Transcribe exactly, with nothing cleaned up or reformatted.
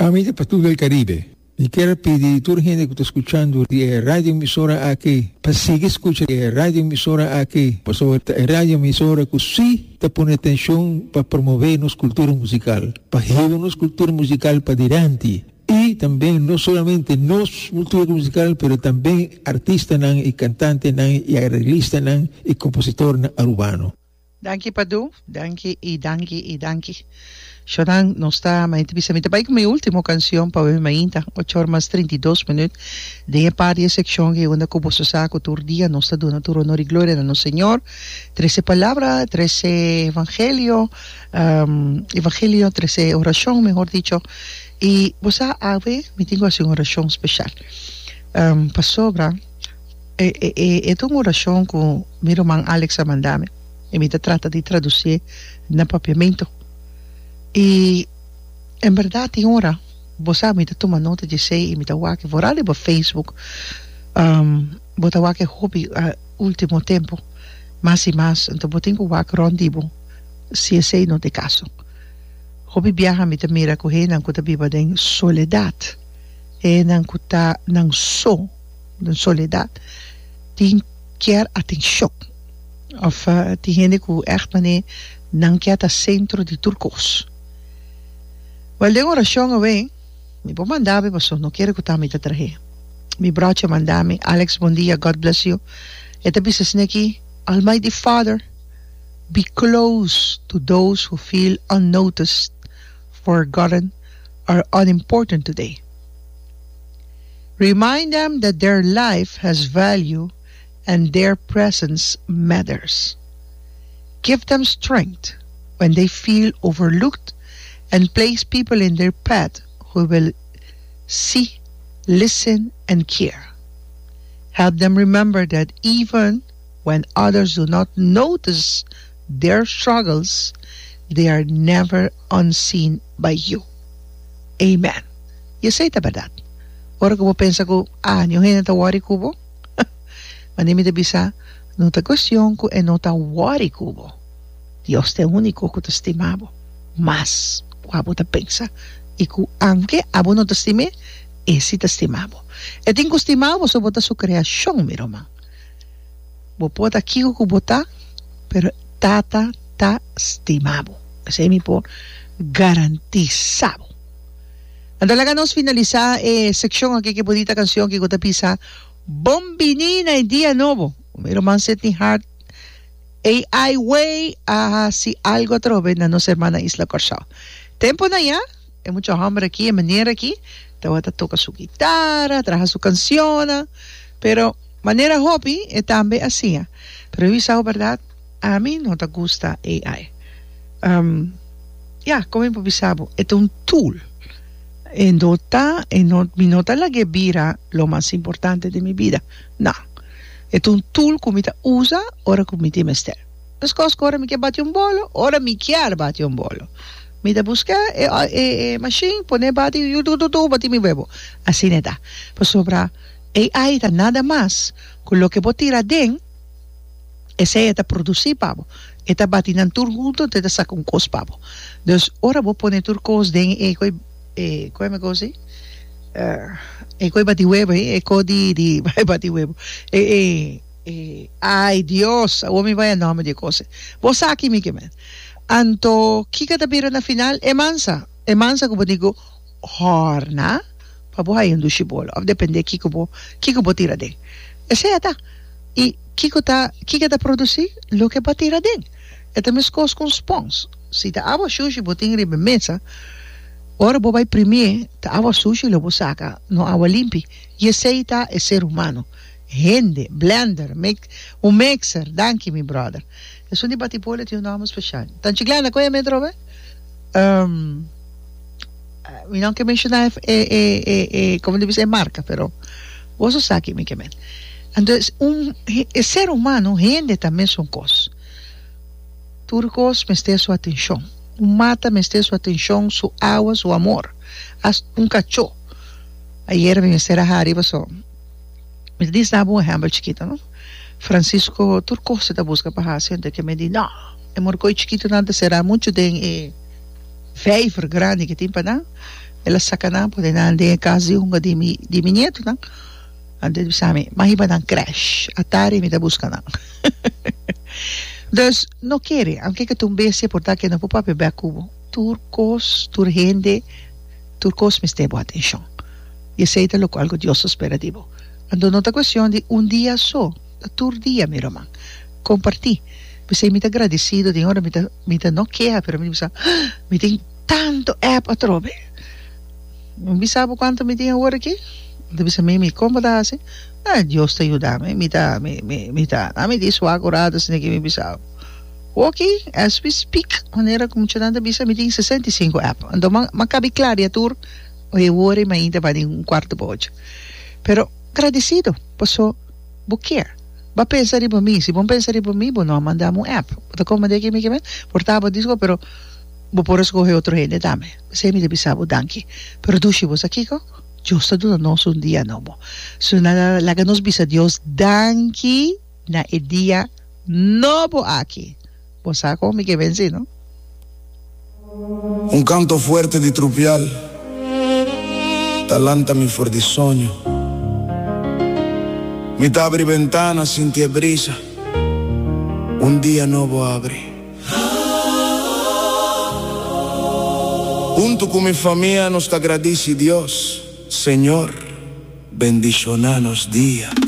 Amiga Patrulha del Caribe, e quero pedir a toda a gente que está escutando a rádio emissora aqui, para seguir escutando a rádio emissora aqui, para sobre a rádio emissora que sim está pondo atenção para promover nossa cultura musical, para levar nossa cultura musical para adiante. E também, não somente nossa cultura musical, mas também artista nan, e cantante nan, e arreglista nan, e compositor nan, urbano. Danke Padu, danke e danke e danke. Shodan não está mais interessante. Vai com a minha última canção para ver ainda, oito horas e trinta e dois minutos. De parte da secção que onde como se saca todo dia, nós está dando todo honor e glória a nosso Senhor. Treze palavras, treze evangelho, um, evangelho, treze oração, melhor dicho. E você sabe, me tenho assim uma oração especial. Um, para sobra, é, é, é, é uma oração que o meu irmão Alex mandame. E me trata de traduzir no papiamento. E, em verdade, tem hora, você me toma nota de sei e me dá o que vou ali no Facebook, um, vou dar o que hobby uh, último tempo, mais e mais, então vou ter que o que rondibo, se sei não de caso. Hobby viaja me mira com ele, não que viva em soledade, e não que tá não só em soledade, tem quer atenção, of uh, tem gente que echt mané não quer estar centro de turcos. Well, de oração away, me vou mandar, mas não quero que eu me traje. Me brocha mandame, Alex, bom dia, God bless you. E tabi sa sneki, Almighty Father, be close to those who feel unnoticed, forgotten, or unimportant today. Remind them that their life has value and their presence matters. Give them strength when they feel overlooked and place people in their path who will see, listen, and care. Help them remember that even when others do not notice their struggles, they are never unseen by you. Amen. You say the verdad. Ora ko pensa ko, ah, niyo hin ta wari kubo? Manimi de bisa, no ta cuestión ko e no ta wari kubo. Dios te único que te estimabo. Mas, abo te pensa, e que aunque abo no te estime, esse te estimabo. E tenho estimabo sobre a sua criação, meu irmão. Vou pôr aqui o que botar, pero tata ta estimabo. Esse é me por garantizado. Andalaga nos finalizar a seção aqui que bonita canção que eu te pisa. Bombinina e dia novo. Meu irmão Setting Heart. A I way a si algo trove na nossa hermana Isla Corsao. Tempo na ya, é muito hambre aqui, é maneira aqui, então ela toca sua guitarra, traja sua canção, pero maneira hobby é também assim. Pero isso é verdade, a mim não te gusta A I. Um, yeah, como eu pensava, é um tool. E não está, e não me está lá que vira lo mais importante de minha vida. Não. É um tool que me usa, ora que me tem mestre. As coisas que ora me quer bater um bolo, ora me quer bater um bolo. Me dá buscar, é, é, é, machine, pone bate, eu tu, tu, tu, bate me bebo. Assim é tá. Por sobra, A I tá nada mais, com o que vou tirar dentro, esse é tá produzir, pavo. É tá batendo tudo junto, te tá sacar um cos, pavo. Então, ora vou pôr tudo cos dentro, e coi, e coi me cosi? Uh, e coi bati web, e coi di, di, vai bati web. E, e, e, ai, Dios, o mi vai a nome de coisa. Vou sacar aqui, me que men. Anto, kika tapira na final, e mansa. E mansa, como digo, horna, pa buhay yung dushibolo. Depende, kiko bo, kiko bo tira din. E siya ta. E kiko ta, kika ta produci, lo que pa tira din. E ta miskos kong spons. Si ta awa sushi bo tingri bemesa, ora bo vai primer, ta awa sushi lo bo saka, no awa limpi. E siya ta é ser humano. Hende, blender, make, um mixer, danke mi brother. E sono di batipole ti un nome speciale. Tanchiglana, come mi trovi? Um, mi non che menzionare e, e, e, e come devi dire marca, però. Você sabe que me quemen. Entonces, un el ser humano, gente também são coisas. Turcos me esté sua atenção. Um mata me esté sua atenção, sua água, seu amor. As um cachorro. Ayer me esté a arriba só. Me diz na boa hamburger chiquita, não? Francisco Turco se da busca para gente que me diz, não, é morcoi chiquito nada será muito de eh, vijver grande que tem para dar, ela sakana po din ande kasi yung di mi di mi nieto na ande bisami mahiba ng crash atari mi da busca na dus no quiere aunque que tumbese por ta que no pupa pe cubo turcos turgente turcos me stebo atención y aceita lo algo Dios esperativo ando nota cuestión de un día so tur día mi román compartí pues mi ta agradecido de ahora mi ta mi ta no queja pero mi bisa mi tem tanto app a trove non vi sabo quanto mi tinha agora aqui deve ser me como dá assim ah Deus te ajuda me me tá me me me tá a me disso agora assim que me bisa ok as we speak maneira como tinha nada bisa me tem sessenta e cinco app ando ma ma cabe claro a tour o eu ore mas ainda vai um quarto bojo pero agradecido posso buquear va pensar por mim se bom pensar por mim bom não mandamos um app da como de que me que me portava disco pero vou por escolher outro gente dame se me debisabo danke pero dushi vos aqui ko justo do nosso um dia novo so na la que nos bisa Dios danke na e dia novo aqui vos saco me que venci no un canto fuerte di trupial talanta mi fuori di sogno mi t'apri ventana senti e brisa un dia nuovo apri junto con mi familia nos agradece Dios Señor bendicionanos día